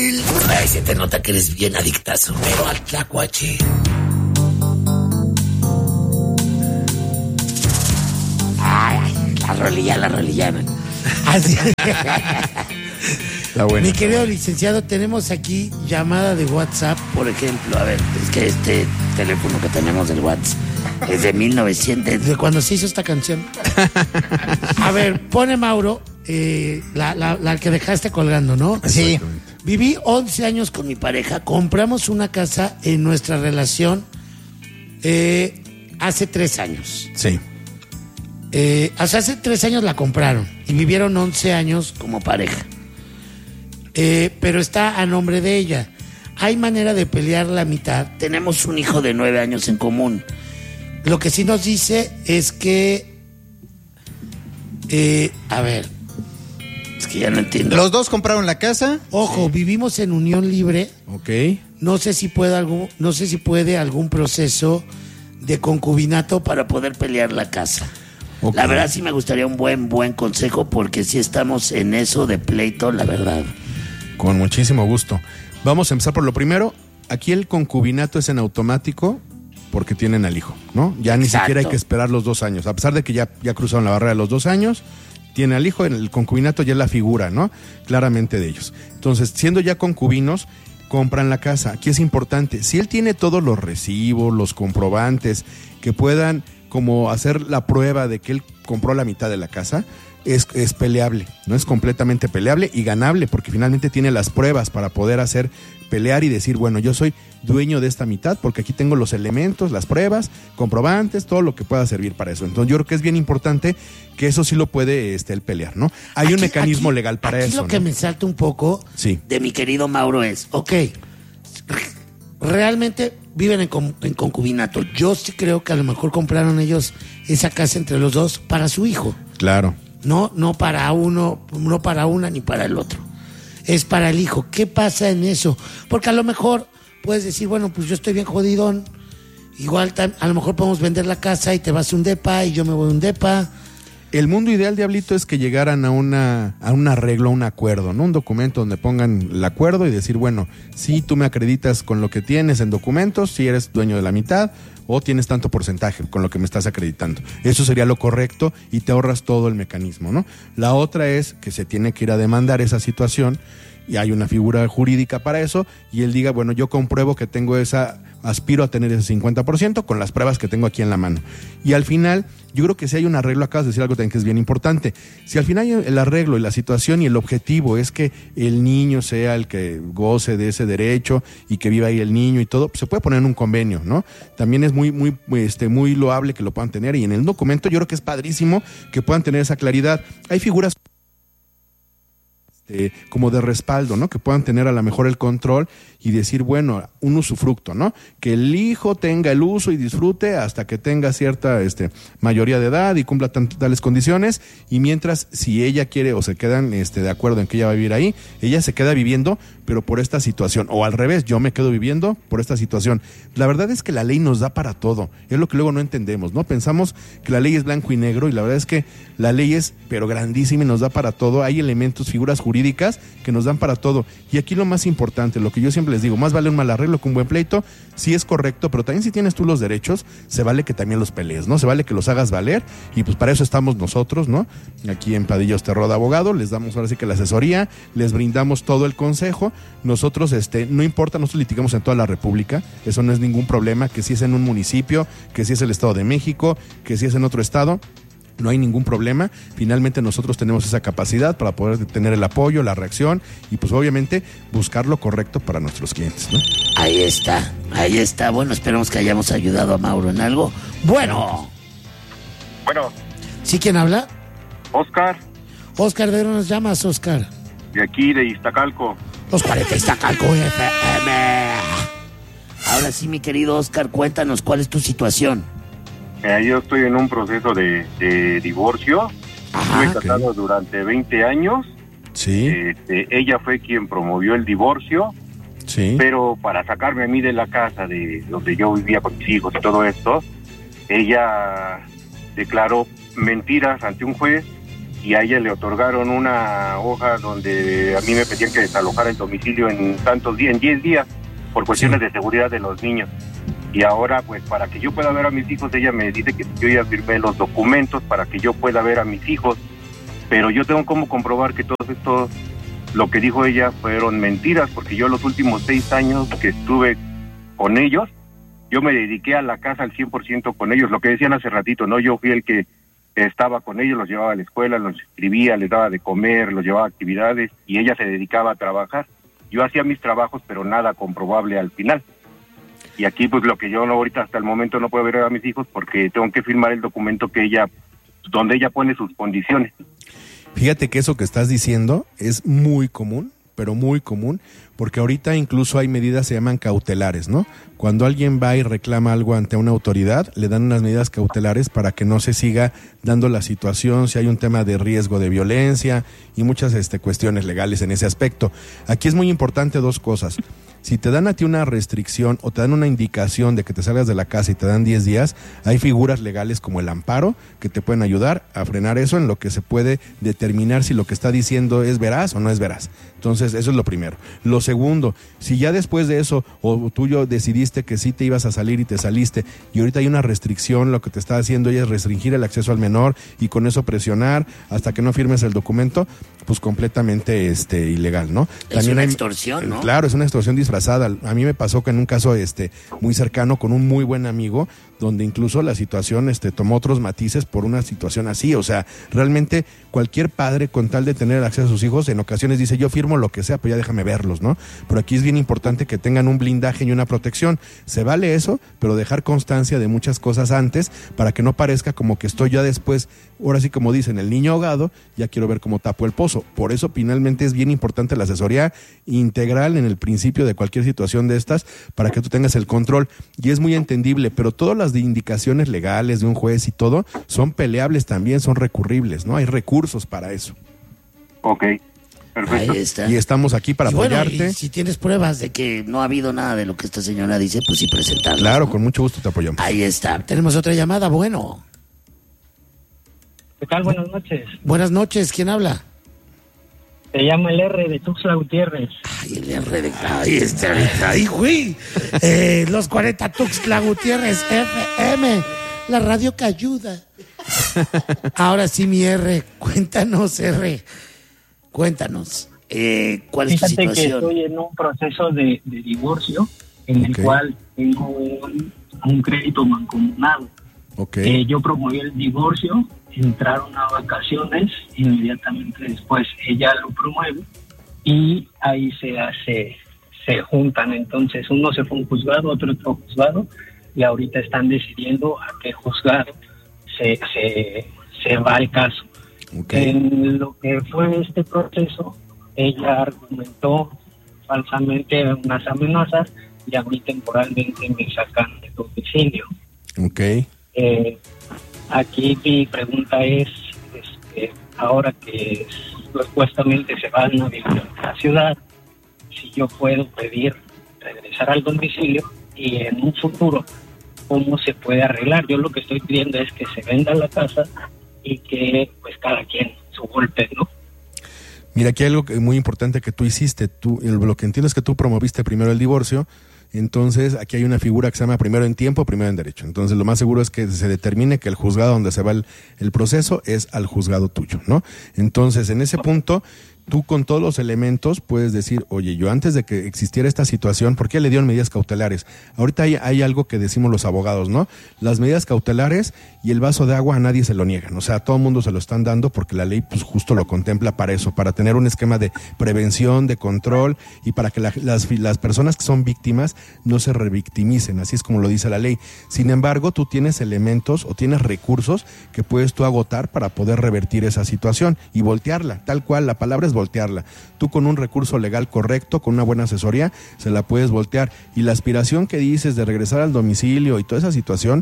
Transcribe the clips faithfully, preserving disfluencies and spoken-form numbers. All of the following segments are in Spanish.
Ay, se te nota que eres bien adictazo, pero al tlacuache. Ay, la rolilla, la rolilla. Así. La buena. Mi querido licenciado, tenemos aquí llamada de WhatsApp. Por ejemplo, a ver, es que este teléfono que tenemos del WhatsApp es de mil novecientos. De cuando se hizo esta canción. A ver, pone Mauro, eh, la, la, la que dejaste colgando, ¿no? Sí. Viví once años con mi pareja. Compramos una casa en nuestra relación eh, hace tres años. Sí. Eh, o sea, hace tres años la compraron y vivieron once años como pareja. Eh, pero está a nombre de ella. ¿Hay manera de pelear la mitad? Tenemos un hijo de nueve años en común. Lo que sí nos dice es que... Eh, a ver... Es que ya no entiendo. Los dos compraron la casa. Ojo, sí. Vivimos en unión libre. Ok. No sé si puede algún, no sé si puede algún proceso de concubinato para poder pelear la casa. Okay. La verdad sí me gustaría un buen, buen consejo, porque si estamos en eso de pleito, la verdad. Con muchísimo gusto. Vamos a empezar por lo primero. Aquí el concubinato es en automático porque tienen al hijo, ¿no? Ya ni Exacto. siquiera hay que esperar los dos años. A pesar de que ya, ya cruzaron la barrera de los dos años, tiene al hijo, en el concubinato ya es la figura, ¿no? Claramente de ellos. Entonces, siendo ya concubinos, compran la casa. Aquí es importante, si él tiene todos los recibos, los comprobantes, que puedan como hacer la prueba de que él compró la mitad de la casa, es, es peleable, no es completamente peleable y ganable, porque finalmente tiene las pruebas para poder hacer pelear y decir, bueno, yo soy dueño de esta mitad porque aquí tengo los elementos, las pruebas, comprobantes, todo lo que pueda servir para eso. Entonces yo creo que es bien importante que eso sí lo puede este, el pelear, ¿no? Hay aquí, un mecanismo aquí, legal para aquí eso. Lo que ¿no? me salta un poco sí. de mi querido Mauro es, ok, realmente viven en, con, en concubinato. Yo sí creo que a lo mejor compraron ellos esa casa entre los dos para su hijo. Claro. No, no para uno, no para una ni para el otro. Es para el hijo. ¿Qué pasa en eso? Porque a lo mejor puedes decir, bueno, pues yo estoy bien jodidón. Igual a lo mejor podemos vender la casa y te vas a un depa y yo me voy a un depa. El mundo ideal, Diablito, es que llegaran a una a un arreglo, a un acuerdo, ¿no? Un documento donde pongan el acuerdo y decir, bueno, si tú me acreditas con lo que tienes en documentos, si eres dueño de la mitad o tienes tanto porcentaje con lo que me estás acreditando. Eso sería lo correcto y te ahorras todo el mecanismo, ¿no? La otra es que se tiene que ir a demandar esa situación y hay una figura jurídica para eso y él diga, bueno, yo compruebo que tengo esa, aspiro a tener ese cincuenta por ciento con las pruebas que tengo aquí en la mano. Y al final, yo creo que si hay un arreglo, acabas de decir algo también que es bien importante, si al final el arreglo y la situación y el objetivo es que el niño sea el que goce de ese derecho y que viva ahí el niño y todo, pues se puede poner en un convenio, ¿no? También es muy, muy, este, muy loable que lo puedan tener y en el documento yo creo que es padrísimo que puedan tener esa claridad. Hay figuras Eh, como de respaldo, ¿no? Que puedan tener a lo mejor el control y decir, bueno, un usufructo, ¿no? Que el hijo tenga el uso y disfrute hasta que tenga cierta este, mayoría de edad y cumpla tant- tales condiciones y mientras, si ella quiere o se quedan este, de acuerdo en que ella va a vivir ahí, ella se queda viviendo, pero por esta situación, o al revés, yo me quedo viviendo por esta situación. La verdad es que la ley nos da para todo, es lo que luego no entendemos, ¿no? Pensamos que la ley es blanco y negro y la verdad es que la ley es, pero grandísima y nos da para todo, hay elementos, figuras jurídicas que nos dan para todo. Y aquí lo más importante, lo que yo siempre les digo, más vale un mal arreglo que un buen pleito, sí es correcto, pero también si tienes tú los derechos, se vale que también los pelees, ¿no? Se vale que los hagas valer y pues para eso estamos nosotros, ¿no? Aquí en Padilla Osterroda Abogado, les damos ahora sí que la asesoría, les brindamos todo el consejo, nosotros, este, no importa, nosotros litigamos en toda la República, eso no es ningún problema, que si es en un municipio, que si es el Estado de México, que si es en otro estado, no hay ningún problema. Finalmente nosotros tenemos esa capacidad para poder tener el apoyo, la reacción y pues obviamente buscar lo correcto para nuestros clientes, ¿no? Ahí está, ahí está. Bueno, esperamos que hayamos ayudado a Mauro en algo. Bueno. Bueno. ¿Sí quién habla? Oscar. Oscar, ¿de dónde nos llamas, Oscar? De aquí, de Iztacalco. Los cuarenta Iztacalco F M. Ahora sí, mi querido Oscar, cuéntanos cuál es tu situación. Eh, yo estoy en un proceso de, de divorcio. Ajá, Estuve casado ok. durante veinte años. Sí, Este, ella fue quien promovió el divorcio, sí. pero para sacarme a mí de la casa de donde yo vivía con mis hijos y todo esto, ella declaró mentiras ante un juez y a ella le otorgaron una hoja donde a mí me pedían que desalojara el domicilio en tantos días, en diez días, por cuestiones sí. de seguridad de los niños. Y ahora, pues, para que yo pueda ver a mis hijos, ella me dice que yo ya firmé los documentos para que yo pueda ver a mis hijos, pero yo tengo como comprobar que todo esto, lo que dijo ella, fueron mentiras, porque yo los últimos seis años que estuve con ellos, yo me dediqué a la casa al cien por ciento con ellos, lo que decían hace ratito, ¿no? Yo fui el que estaba con ellos, los llevaba a la escuela, los escribía, les daba de comer, los llevaba a actividades, y ella se dedicaba a trabajar. Yo hacía mis trabajos, pero nada comprobable al final. Y aquí, pues, lo que yo no, ahorita hasta el momento no puedo ver a mis hijos porque tengo que firmar el documento que ella, donde ella pone sus condiciones. Fíjate que eso que estás diciendo es muy común, pero muy común, porque ahorita incluso hay medidas, se llaman cautelares, ¿no? Cuando alguien va y reclama algo ante una autoridad, le dan unas medidas cautelares para que no se siga dando la situación, si hay un tema de riesgo de violencia y muchas este, cuestiones legales en ese aspecto. Aquí es muy importante dos cosas. Si te dan a ti una restricción o te dan una indicación de que te salgas de la casa y te dan diez días, hay figuras legales como el amparo que te pueden ayudar a frenar eso, en lo que se puede determinar si lo que está diciendo es veraz o no es veraz. Entonces, eso es lo primero. Lo segundo, si ya después de eso o tú yo decidiste que sí te ibas a salir y te saliste y ahorita hay una restricción, lo que te está haciendo ella es restringir el acceso al menor y con eso presionar hasta que no firmes el documento, pues completamente este ilegal, ¿no? Es También una hay, extorsión, ¿no? Claro, es una extorsión disfrazada. A mí me pasó que en un caso este muy cercano con un muy buen amigo, donde incluso la situación este tomó otros matices por una situación así. O sea, realmente cualquier padre con tal de tener acceso a sus hijos, en ocasiones dice, yo firmo lo que sea, pero ya déjame verlos, ¿no? Pero aquí es bien importante que tengan un blindaje y una protección. Se vale eso, pero dejar constancia de muchas cosas antes para que no parezca como que estoy ya después, ahora sí como dicen, el niño ahogado, ya quiero ver cómo tapo el pozo. Por eso finalmente es bien importante la asesoría integral en el principio de cualquier situación de estas, para que tú tengas el control. Y es muy entendible, pero todas las de indicaciones legales de un juez y todo son peleables también, son recurribles, ¿no? Hay recursos para eso. Ok, perfecto. Ahí está. Y estamos aquí para Y bueno, apoyarte. y si tienes pruebas de que Que no ha habido nada de lo que esta señora dice, pues sí presentarlas. Claro, ¿no? con mucho gusto te apoyamos. Ahí está. tenemos otra llamada, bueno. ¿Qué tal? Buenas noches. Buenas noches, ¿quién habla? Te llama el R de Tuxtla Gutiérrez. Ay, el R de... Ahí está. Ay, güey. Eh, los cuarenta Tuxtla Gutiérrez F M, la radio que ayuda. Ahora sí, mi R, cuéntanos, R. Cuéntanos. Eh, ¿Cuál es tu Fíjate que situación? estoy en un proceso de, de divorcio en el Ok. cual tengo un, un crédito mancomunado. Ok. Eh, yo promoví el divorcio, entraron a vacaciones, inmediatamente después ella lo promueve y ahí se hace, se juntan. Entonces uno se fue a un juzgado, otro a otro juzgado y ahorita están decidiendo a qué juzgado se, se, se va el caso. Ok. En lo que fue este proceso, ella argumentó falsamente unas amenazas y a mí temporalmente me sacan de domicilio. Ok. Eh, aquí mi pregunta es, este, ahora que supuestamente se van a vivir a la ciudad, si yo puedo pedir regresar al domicilio y en un futuro, ¿cómo se puede arreglar? Yo lo que estoy pidiendo es que se venda la casa y que pues cada quien su golpe, ¿no? Mira, aquí hay algo que- muy importante que tú hiciste. Tú, el- lo que entiendo es que tú promoviste primero el divorcio. Entonces, aquí hay una figura que se llama primero en tiempo, primero en derecho. Entonces, lo más seguro es que se determine que el juzgado donde se va el, el proceso es al juzgado tuyo, ¿no? Entonces, en ese punto, tú con todos los elementos puedes decir, oye, yo antes de que existiera esta situación, ¿por qué le dieron medidas cautelares? Ahorita hay, hay algo que decimos los abogados, ¿no? Las medidas cautelares y el vaso de agua a nadie se lo niegan. O sea, a todo el mundo se lo están dando porque la ley pues justo lo contempla para eso, para tener un esquema de prevención, de control y para que la- las, las personas que son víctimas no se revictimicen, así es como lo dice la ley. Sin embargo, tú tienes elementos o tienes recursos que puedes tú agotar para poder revertir esa situación y voltearla, tal cual, la palabra es voltearla. Tú con un recurso legal correcto, con una buena asesoría, se la puedes voltear. Y la aspiración que dices de regresar al domicilio y toda esa situación,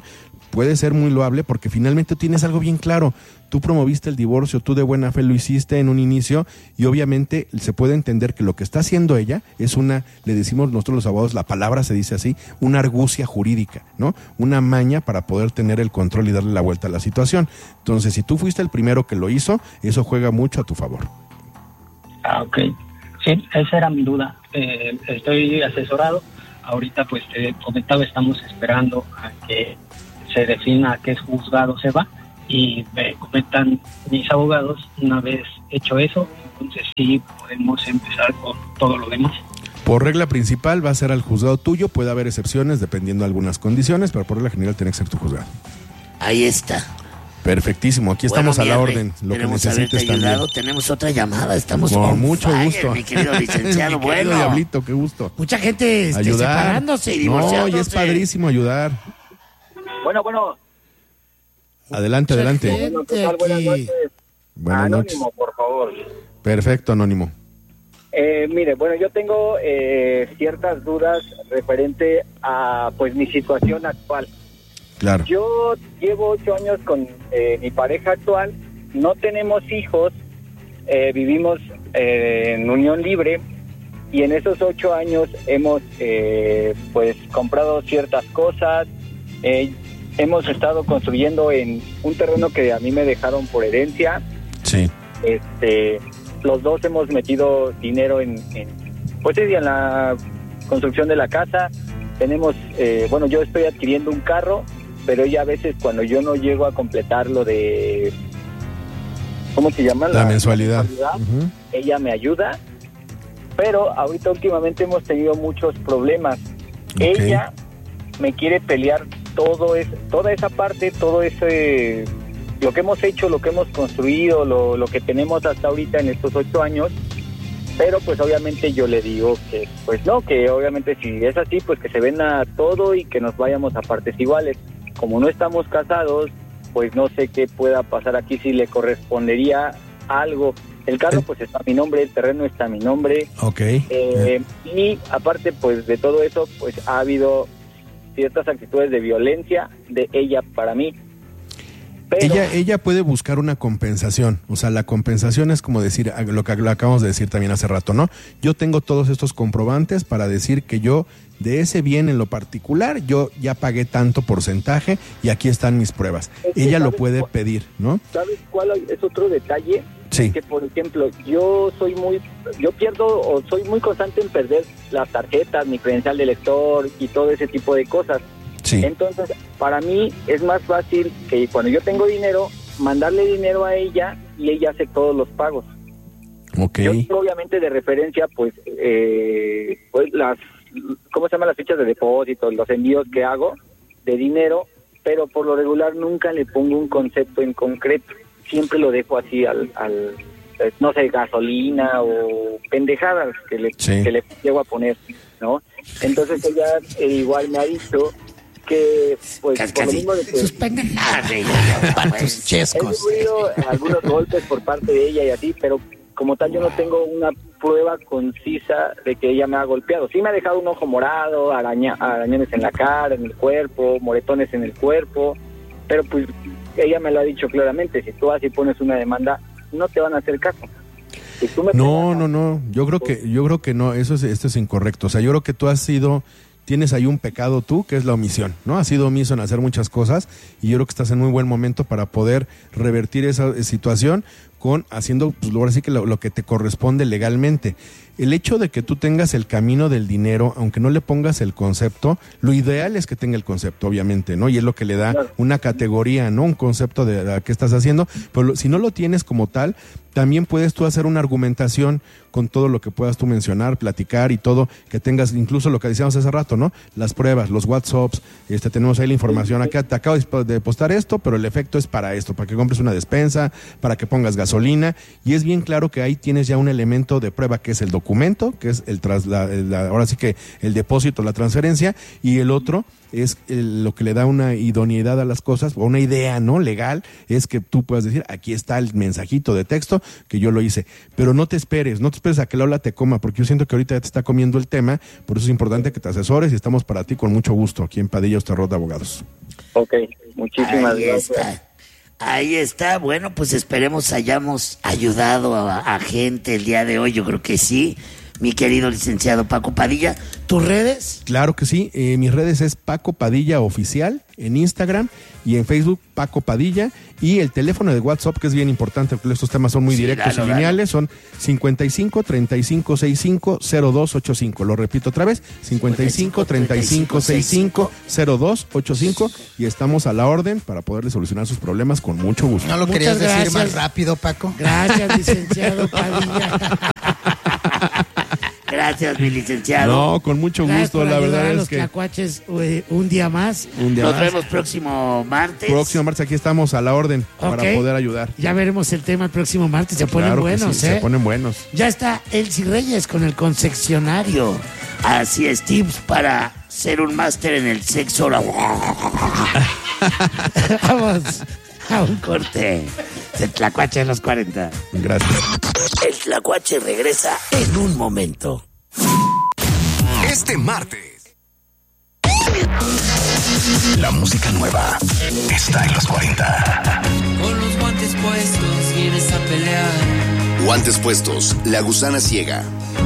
puede ser muy loable porque finalmente tienes algo bien claro. Tú promoviste el divorcio, tú de buena fe lo hiciste en un inicio y obviamente se puede entender que lo que está haciendo ella es una, le decimos nosotros los abogados, la palabra se dice así, una argucia jurídica, ¿no? Una maña para poder tener el control y darle la vuelta a la situación. Entonces, si tú fuiste el primero que lo hizo, eso juega mucho a tu favor. Ah, ok. Sí, esa era mi duda. Eh, estoy asesorado. Ahorita, pues, te comentaba, estamos esperando a que se defina a qué juzgado se va. Y me comentan mis abogados, una vez hecho eso, entonces sí podemos empezar con todo lo demás. Por regla principal va a ser al juzgado tuyo, puede haber excepciones dependiendo de algunas condiciones, pero por regla general tiene que ser tu juzgado. Ahí está. Perfectísimo, aquí Bueno, estamos a la Henry, orden, lo que queremos necesites haberte ayudado. también. Tenemos otra llamada, estamos Con on mucho fire, gusto. mi querido licenciado. Mi querido Bueno, Diablito, qué gusto. Mucha gente este, Ayudar. separándose y No, divorciándose. y es padrísimo ayudar. Bueno, bueno. Adelante, Mucha adelante. gente Bueno, ¿qué tal? Buenas aquí. noches. Buenas noches. Anónimo, por favor. Perfecto, Anónimo. Eh, mire, bueno, yo tengo eh, ciertas dudas referente a, pues, mi situación actual. Claro. Yo llevo ocho años con eh, mi pareja actual, no tenemos hijos, eh, vivimos eh, en unión libre y en esos ocho años hemos, eh, pues, comprado ciertas cosas. Eh, hemos estado construyendo en un terreno que a mí me dejaron por herencia. Sí. Este, los dos hemos metido dinero en, en pues sí, en la construcción de la casa. Tenemos, eh, bueno, yo estoy adquiriendo un carro, pero ella a veces cuando yo no llego a completar lo de, ¿cómo se llama? La, la mensualidad. mensualidad Uh-huh. Ella me ayuda, pero ahorita últimamente hemos tenido muchos problemas. Okay. Ella me quiere pelear todo es, toda esa parte, todo ese, lo que hemos hecho, lo que hemos construido, lo, lo que tenemos hasta ahorita en estos ocho años, pero pues obviamente yo le digo que pues no, que obviamente si es así, pues que se venda todo y que nos vayamos a partes iguales. Como no estamos casados, pues no sé qué pueda pasar aquí, si le correspondería algo. El carro pues está a mi nombre, el terreno está a mi nombre. Ok. Eh, y aparte pues de todo eso, pues ha habido ciertas actitudes de violencia de ella para mí. Pero Ella, ella puede buscar una compensación, o sea, la compensación es como decir, lo que lo acabamos de decir también hace rato, ¿no? Yo tengo todos estos comprobantes para decir que yo, de ese bien en lo particular, yo ya pagué tanto porcentaje y aquí están mis pruebas. Es que Ella lo ¿sabes puede cuál? pedir, ¿no? ¿sabes cuál es otro detalle? Sí. Que por ejemplo, yo soy muy, yo pierdo o soy muy constante en perder las tarjetas, mi credencial de lector y todo ese tipo de cosas. Sí. Entonces, para mí es más fácil que cuando yo tengo dinero, mandarle dinero a ella y ella hace todos los pagos. Ok. Yo tengo, obviamente, de referencia, pues, eh, pues las, ¿cómo se llaman las fichas de depósito? Los envíos que hago de dinero, pero por lo regular nunca le pongo un concepto en concreto. Siempre lo dejo así al, al no sé, gasolina o pendejadas que le, Sí. que le llego a poner, ¿no? Entonces ella eh, igual me ha dicho que, pues, Casi, por lo casi. mismo de que Sus pendejadas. sí, ya, ya, Patos pues. he chescos. sufrido algunos golpes por parte de ella y así, pero como tal yo no tengo una prueba concisa de que ella me ha golpeado. Sí me ha dejado un ojo morado, araña, arañones en la cara, en el cuerpo, moretones en el cuerpo, pero pues ella me lo ha dicho claramente, si tú vas y pones una demanda, no te van a hacer caso. Si tú me No, pegas, no, no. Yo creo que, yo creo que no. Eso es, esto es incorrecto. O sea, yo creo que tú has sido, tienes ahí un pecado tú, que es la omisión, ¿no? Has sido omiso en hacer muchas cosas y yo creo que estás en muy buen momento para poder revertir esa eh, situación con haciendo, pues ahora sí que lo, lo que te corresponde legalmente. El hecho de que tú tengas el camino del dinero, aunque no le pongas el concepto, lo ideal es que tenga el concepto, obviamente, ¿no? Y es lo que le da Claro. una categoría, ¿no? Un concepto de, de qué estás haciendo, pero lo- si no lo tienes como tal, también puedes tú hacer una argumentación con todo lo que puedas tú mencionar, platicar y todo, que tengas incluso lo que decíamos hace rato, ¿no? Las pruebas, los WhatsApps, este, tenemos ahí la información, acá te acabo de postar esto, pero el efecto es para esto, para que compres una despensa, para que pongas gasolina, y es bien claro que ahí tienes ya un elemento de prueba que es el documento documento, que es el trasla, el, ahora sí que el depósito, la transferencia, y el otro es el, lo que le da una idoneidad a las cosas, o una idea, ¿no? Legal, es que tú puedas decir, aquí está el mensajito de texto que yo lo hice. Pero no te esperes, no te esperes a que Lola te coma, porque yo siento que ahorita ya te está comiendo el tema, por eso es importante que te asesores y estamos para ti con mucho gusto, aquí en Padilla Osterrot de Abogados. Ok, muchísimas Ahí gracias. está. Ahí está. Bueno, pues esperemos hayamos ayudado a, a gente el día de hoy. Yo creo que sí. Mi querido licenciado Paco Padilla, ¿tus redes? Claro que sí, eh, mis redes es Paco Padilla Oficial en Instagram y en Facebook Paco Padilla, y el teléfono de WhatsApp, que es bien importante porque estos temas son muy Sí, directos dalo, y lineales, son cincuenta y cinco, treinta y cinco, sesenta y cinco, cero dos ochenta y cinco. Lo repito otra vez, cincuenta y cinco, treinta y cinco, sesenta y cinco, cero dos ochenta y cinco, y estamos a la orden para poderle solucionar sus problemas con mucho gusto. ¿No lo Muchas querías decir gracias. más rápido, Paco? Gracias, licenciado Padilla. Gracias, mi licenciado. No, con mucho Gracias gusto, por la ayudar verdad a es los que tlacuaches eh, un día más. un día Nos más. vemos próximo martes. Próximo martes aquí estamos a la orden Ok. para poder ayudar. Ya veremos el tema el próximo martes. Se ponen Claro que buenos, sí, ¿eh? se ponen buenos. Ya está Elsie Reyes con el concesionario. Así es, tips para ser un máster en el sexo oral. Vamos. A un corte. El tlacuache de los cuarenta. Gracias. El tlacuache regresa en un momento. Este martes. La música nueva está en los cuarenta. Con los guantes puestos vienes a pelear. Guantes puestos, La Gusana Ciega.